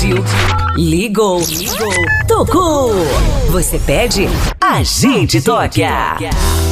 Pediu, ligou, tocou. Você pede, a gente toca.